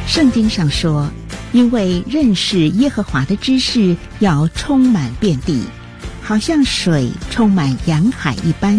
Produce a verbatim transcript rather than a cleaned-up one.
圣经上说，因为认识耶和华的知识要充满遍地，好像水充满洋海一般。